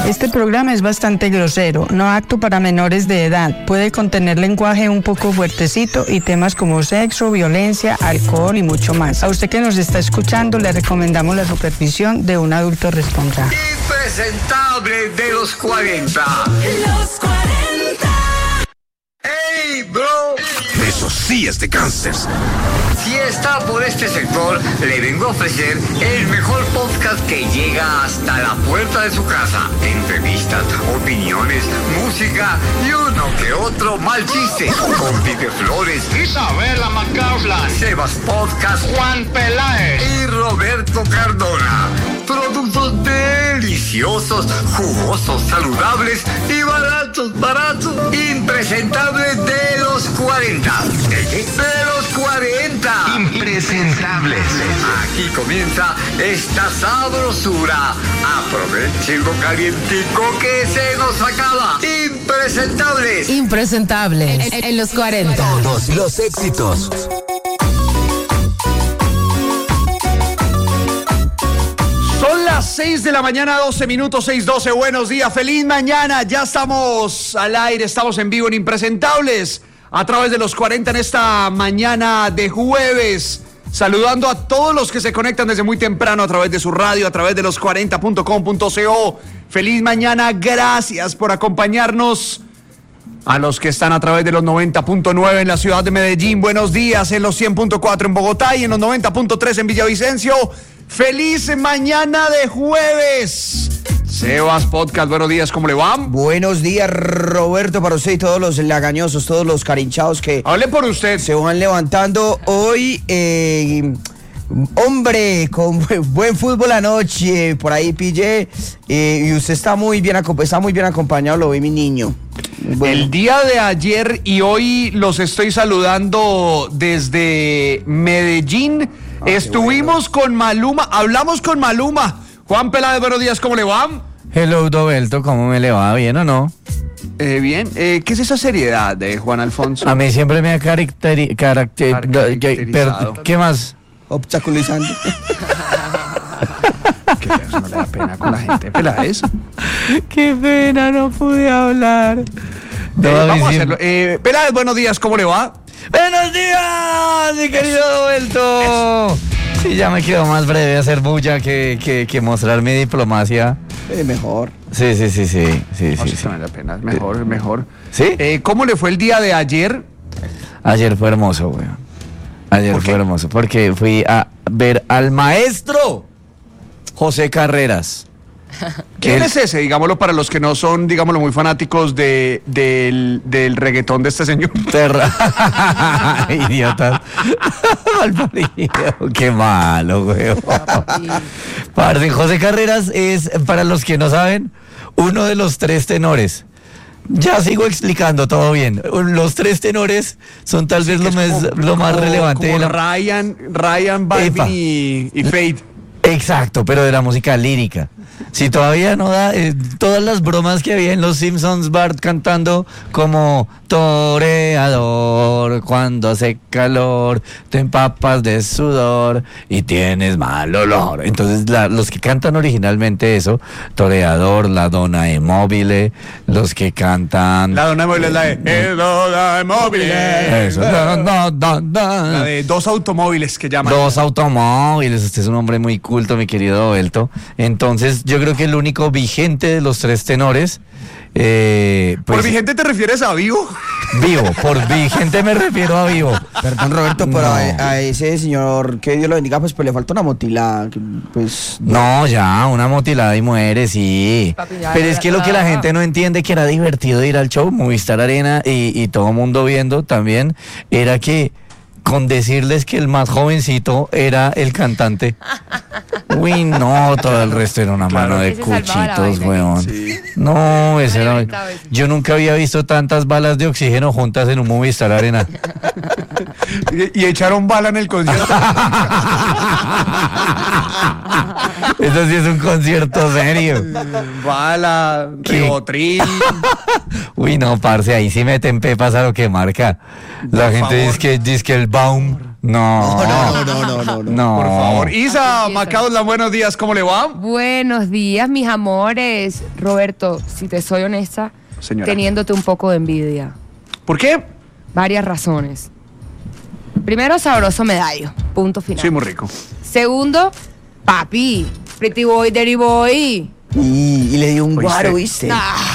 Este programa es bastante grosero, no apto para menores de edad. Puede contener lenguaje un poco fuertecito y temas como sexo, violencia, alcohol y mucho más. A usted que nos está escuchando le recomendamos la supervisión de un adulto responsable. Impresentable de los 40. Los 40. ¡Hey, bro! Eso sí es de cáncer. Si está por este sector, le vengo a ofrecer el mejor podcast que llega hasta la puerta de su casa. Entrevistas, opiniones, música y uno que otro mal chiste. Con Pipe Flores, Isabela McCausland, Sebas Podcast, Juan Peláez y Roberto Cardona. Productos deliciosos, jugosos, saludables y baratos. Impresentables de los 40. ¿De los 40. Impresentables. Aquí comienza esta sabrosura. Aprovechen lo calientico que se nos acaba. Impresentables. Impresentables en los 40. Todos los éxitos. Son las 6 de la mañana, 12 minutos, 6:12. Buenos días, feliz mañana. Ya estamos al aire, estamos en vivo en Impresentables a través de los 40 en esta mañana de jueves. Saludando a todos los que se conectan desde muy temprano a través de su radio, a través de los 40.com.co. Feliz mañana, gracias por acompañarnos. A los que están a través de los 90.9 en la ciudad de Medellín, buenos días, en los 100.4 en Bogotá y en los 90.3 en Villavicencio. ¡Feliz mañana de jueves! Sebas Podcast, buenos días, ¿cómo le van? Buenos días, Roberto, para usted y todos los lagañosos, todos los carinchados que Hable por usted. se van levantando hoy. Hombre, con buen fútbol anoche, por ahí pillé, y usted está muy bien acompañado, lo ve mi niño. Bueno. El día de ayer y hoy los estoy saludando desde Medellín. Estuvimos con Maluma, hablamos con Maluma. Juan Peláez, buenos días, ¿cómo le va? Hello, Roberto, ¿cómo me le va? ¿Bien o no? Bien, ¿qué es esa seriedad de Juan Alfonso? A mí siempre me ha caracterizado. ¿Qué más? Obstaculizando. Que eso no le da pena con la gente, Peláez. Qué pena, no pude hablar. Vamos a hacerlo. Peláez, buenos días, ¿cómo le va? ¡Buenos días, mi querido Roberto! Sí, ya me quedo más breve hacer bulla que mostrar mi diplomacia. Mejor. Sí. No, no me da pena, mejor. ¿Sí? ¿Cómo le fue el día de ayer? Ayer fue hermoso, güey. Ayer fue hermoso, porque fui a ver al maestro José Carreras. ¿Quién es ese? Digámoslo para los que no son, digámoslo, muy fanáticos del reggaetón de este señor. Idiotas. Qué malo, güey. Parce, José Carreras es, para los que no saben, uno de los 3 tenores. Ya sigo explicando, todo bien. Los 3 tenores son tal vez lo más relevante como de la... Ryan, Balvin y Fade. Exacto, pero de la música lírica. Si todavía no da, todas las bromas que había en Los Simpsons, Bart cantando como toreador, cuando hace calor, te empapas de sudor y tienes mal olor. Entonces los que cantan originalmente eso, toreador, la donna de móvil, los que cantan... La donna de móvil es la de... donna de móvil. Eso, La de 2 automóviles que llaman. 2 automóviles, usted es un hombre muy culto, mi querido Belto. Entonces, yo creo que el único vigente de los 3 tenores... pues, ¿por vigente te refieres a vivo? Vivo, por vigente me refiero a vivo. Perdón, Roberto, pero a ese señor, que Dios lo bendiga, pues le falta una motilada, pues... No, ya, una motilada y muere, sí. Pero es que lo que la gente no entiende, que era divertido ir al show Movistar Arena y todo mundo viendo también, era que con decirles que el más jovencito era el cantante. Uy, no, todo el resto era una mano de cuchitos, weón. Sí. No, ese era... Yo nunca había visto tantas balas de oxígeno juntas en un Movistar Arena. y echaron bala en el concierto. Eso sí es un concierto serio. Bala, ribotril. Uy, no, parce, ahí sí meten pepas a lo que marca. La gente dice que el Baum. No. Por favor. Isa Macauslan, buenos días, ¿cómo le va? Buenos días, mis amores. Roberto, si te soy honesta, Señora. teniéndote un poco de envidia. ¿Por qué? Varias razones. Primero, sabroso medallo. Punto final. Sí, muy rico. Segundo, papi. Pretty boy, dirty boy. Y le dio un ¿Oíste? guaro, ¿viste?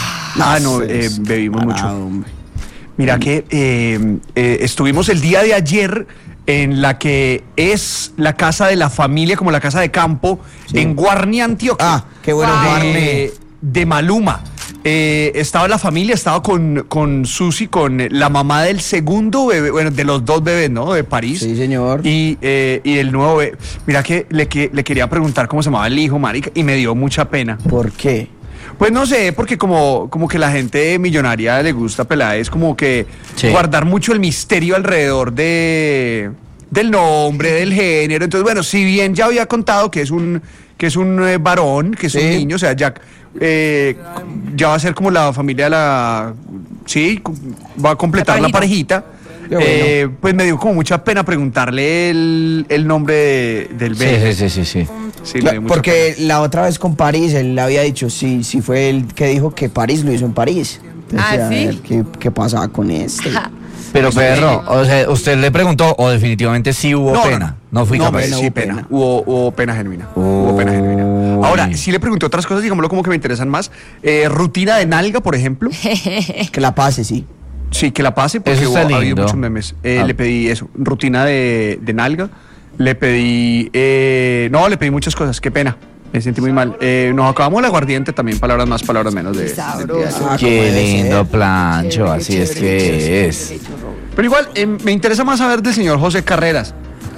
Bebimos mucho. Mira que estuvimos el día de ayer en la que es la casa de la familia, como la casa de campo, en Guarne, Antioquia. Ah, qué bueno, Guarne. De Maluma. Estaba la familia, estaba con Susi, con la mamá del segundo bebé, bueno, de los dos bebés, ¿no? De París. Sí, señor. Y el nuevo bebé. Mira que le quería preguntar cómo se llamaba el hijo, marica, y me dio mucha pena. ¿Por qué? Pues no sé, porque como que la gente millonaria le gusta Peláez, como que guardar mucho el misterio alrededor del nombre, del género. Entonces, bueno, si bien ya había contado que es un varón, que es un niño, o sea, ya va a ser como la familia de la... Sí, va a completar la parejita. Bueno. Pues me dio como mucha pena preguntarle el nombre del bebé. Sí. Sí, me dio mucha Porque pena. la otra vez con París, él le había dicho, sí fue él que dijo que París lo hizo en París. Entonces, ¿sí? a ver qué pasaba con este. Pero perro, o sea, usted le preguntó o definitivamente sí hubo pena. No fui capaz. Sí, pena. Hubo pena genuina. Hubo pena genuina. Ahora, sí le pregunté otras cosas, digámoslo, como que me interesan más. Rutina de nalga, por ejemplo. Que la pase, sí. Sí, que la pase, porque Eso está ha habido lindo. muchos memes. Le pedí eso, rutina de nalga. Le pedí... le pedí muchas cosas, qué pena. Me sentí muy mal. Nos acabamos el aguardiente también, palabras más, palabras menos. Qué lindo plancho, así es que es. Pero igual, me interesa más saber del señor José Carreras.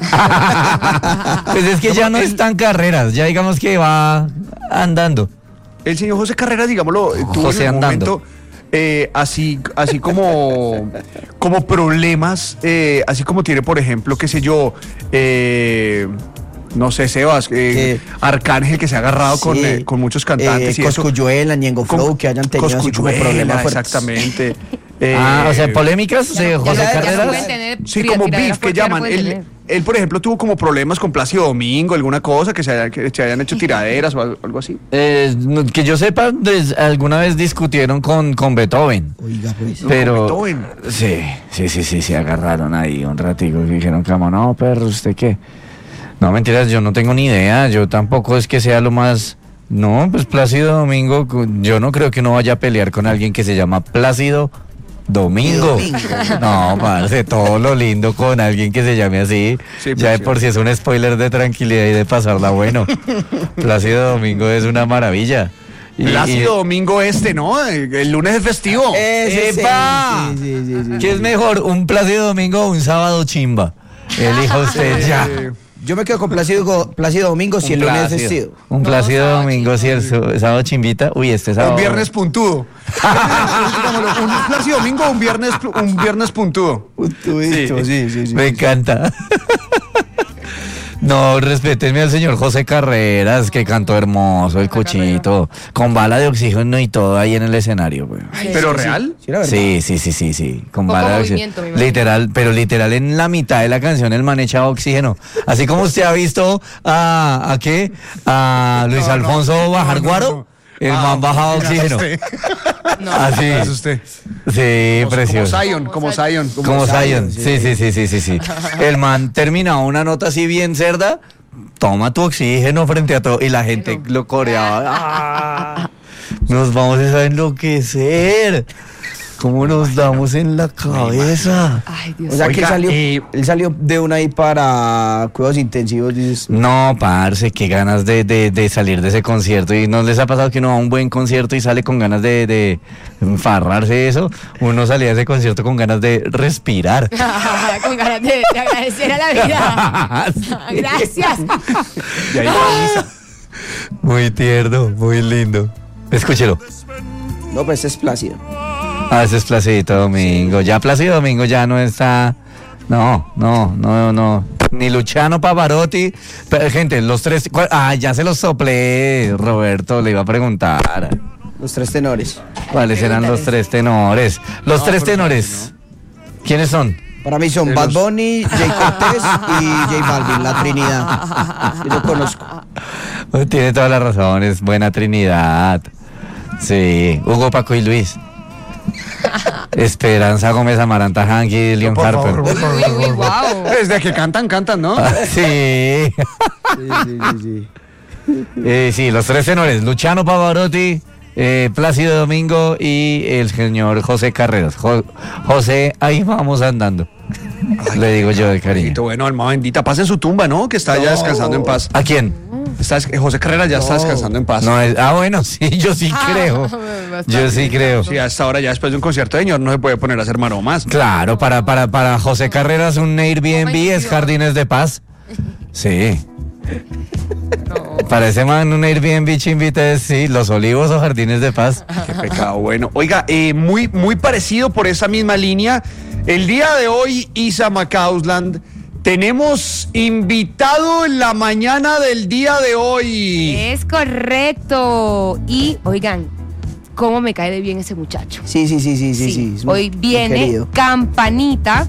Pues es que ya no están carreras, ya digamos que va andando. El señor José Carreras, digámoslo, tuvo José en algún andando. momento así como problemas, así como tiene, por ejemplo, qué sé yo, no sé, Sebas, Arcángel, que se ha agarrado con muchos cantantes. Cosculluela, Ñengo Flow, que hayan tenido así como problemas fuertes. Exactamente. O sea, polémicas de José Carreras. Sí, como beef que llaman. Él, por ejemplo, tuvo como problemas con Plácido Domingo, alguna cosa, que se hayan hecho tiraderas o algo así. Que yo sepa, alguna vez discutieron con Beethoven. Oiga, pues. Pero ¿Con Beethoven? Sí, se agarraron ahí un ratico y dijeron, como, no, perro, ¿usted qué? No, mentiras, yo no tengo ni idea, yo tampoco es que sea lo más... No, pues Plácido Domingo, yo no creo que uno vaya a pelear con alguien que se llama Plácido Domingo. No, parce, todo lo lindo con alguien que se llame así. Sí, ya de por sí es un spoiler de tranquilidad y de pasarla bueno. Plácido Domingo es una maravilla. Plácido Domingo ¿no? El lunes es festivo. ¡Epa! Sí. ¿Qué es mejor, un Plácido Domingo o un sábado chimba? Elija usted ya. Yo me quedo con Plácido Domingo si el lunes es festivo. Un Plácido Domingo si el sábado chimbita. Uy, este sábado. Un viernes puntudo. Un Plácido Domingo o un viernes puntudo. Sí. Me encanta. No, respétenme al señor José Carreras, que cantó hermoso, el cochito, con bala de oxígeno y todo ahí en el escenario, güey. ¿Pero real? Sí, con Poco bala de movimiento, me oxígeno. imagino. Literal en la mitad de la canción el man echaba oxígeno. Así como usted ha visto a Luis Alfonso bajar guaro, el man bajaba oxígeno. Así. Es usted. Sí, precioso. Como Zion. Como Zion, sí. El man terminaba una nota así bien cerda, toma tu oxígeno frente a todo, y la gente lo coreaba. ¡Ah! Nos vamos a enloquecer. ¿Cómo nos damos en la cabeza? Ay, Dios. O sea, Oiga, que él salió de una ahí para cuidados intensivos, dices. No, parce, qué ganas de salir de ese concierto. ¿Y no les ha pasado que uno va a un buen concierto y sale con ganas de enfarrarse eso? Uno salía de ese concierto con ganas de respirar. Con ganas de agradecer a la vida. Gracias. Y ahí la misa. Muy tierno, muy lindo. Escúchelo. No, pues es Plácido. Ese es Plácido Domingo. Ya Plácido Domingo ya no está. No. Ni Luciano Pavarotti. Pero, gente, los tres. Ya se los soplé, Roberto. Le iba a preguntar. Los tres tenores. ¿Cuáles eran los tres tenores? Los tres tenores. ¿Quiénes son? Para mí son Bad Bunny, Jay Cortés y J Balvin, la Trinidad. Yo lo conozco. Tiene todas las razones, buena Trinidad. Sí, Hugo, Paco y Luis. Esperanza Gómez, Amaranta, Hanky y Leon Harper. Uy, wow. Desde que cantan, ¿no? Sí. Sí, los tres tenores, Luciano Pavarotti, Plácido Domingo y el señor José Carreras. José, ahí vamos andando. Le digo yo de cariño. Bueno, alma bendita, pase en su tumba, ¿no? Que está ya descansando en paz. ¿A quién? José Carreras ya está descansando en paz. No, bueno, sí, yo sí creo. Yo sí creo. Sí, hasta ahora ya después de un concierto de señor no se puede poner a hacer maromas. Claro, para José Carreras un Airbnb es Jardines de Paz. Sí. Para ese man un Airbnb chimbita es, sí, Los Olivos o Jardines de Paz. Qué pecado. Bueno, oiga, muy parecido por esa misma línea. El día de hoy, Isa Macausland, tenemos invitado en la mañana del día de hoy. Es correcto. Y, oigan, cómo me cae de bien ese muchacho. Sí. Hoy viene Campanita.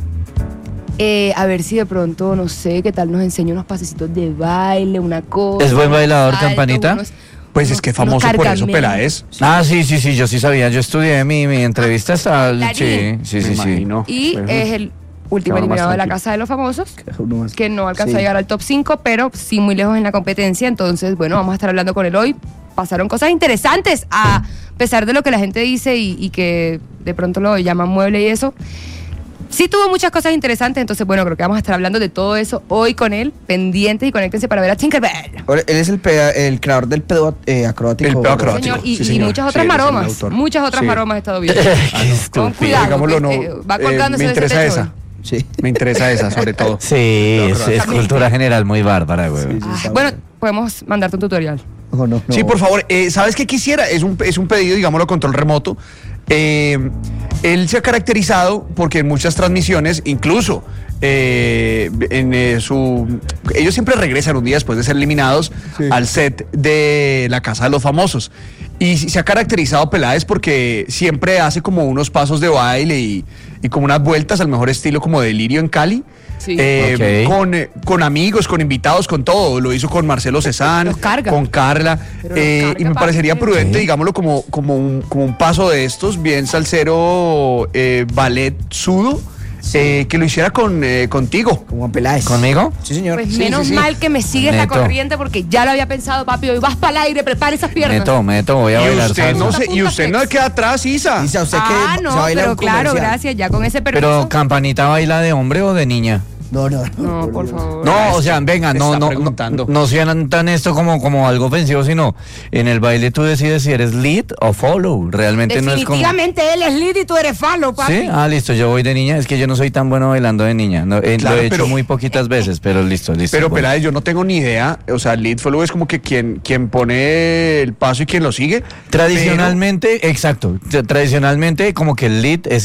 A ver si de pronto, no sé, qué tal nos enseña unos pasecitos de baile, una cosa. ¿Es buen bailador, Campanita? Pues es que es famoso por eso, Peláez. Sí, yo sí sabía. Yo estudié mi entrevista hasta... Sí. Y es el último eliminado de la Casa de los Famosos, que no alcanzó a llegar al top 5, pero sí muy lejos en la competencia. Entonces, bueno, vamos a estar hablando con él hoy. Pasaron cosas interesantes, a pesar de lo que la gente dice y que de pronto lo llaman mueble y eso. Sí tuvo muchas cosas interesantes, entonces bueno, creo que vamos a estar hablando de todo eso hoy con él, pendientes y conéctense para ver a Tinkerbell. Él es el creador del pedo acrobático. El pedo acrobático. Señor, y muchas otras maromas, he estado viendo. Con cuidado, digámoslo, no, va colgándose me interesa de ese esa. Sí. Me interesa esa, sobre todo. Sí, es cultura general muy bárbara, güey. Bueno, podemos mandarte un tutorial. No. Sí, por favor. ¿Sabes qué quisiera? Es un pedido, digámoslo, control remoto. Él se ha caracterizado porque en muchas transmisiones, incluso ellos siempre regresan un día después de ser eliminados al set de la Casa de los Famosos. Y se ha caracterizado Peláez porque siempre hace como unos pasos de baile y como unas vueltas al mejor estilo como Delirio en Cali. Sí. Con amigos, con invitados, con todo. Lo hizo con Marcelo Cezanne, con Carla. Y me parecería prudente, digámoslo, como un paso de estos, bien salsero, ballet sudo. Que lo hiciera contigo. Como Peláez. ¿Conmigo? Sí, señor. Pues menos mal que me sigues la corriente porque ya lo había pensado, papi. Hoy vas para el aire, prepara esas piernas. Meto, voy a bailar salsa. Y usted no queda atrás, Isa. Isa, usted que no, se baila pero un claro, comercial. gracias, ya con ese permiso. Pero ¿Campanita baila de hombre o de niña? No, por favor. No, o sea, venga, no sean tan esto como algo ofensivo, sino en el baile tú decides si eres lead o follow. Realmente no es como... Definitivamente él es lead y tú eres follow, papi. Sí, listo, yo voy de niña. Es que yo no soy tan bueno bailando de niña. No, Claro, lo he hecho muy poquitas veces, pero listo. Pero bueno. Peláez, yo no tengo ni idea. O sea, lead follow es como que quien pone el paso y quien lo sigue. Tradicionalmente, exacto. Tradicionalmente, como que el lead es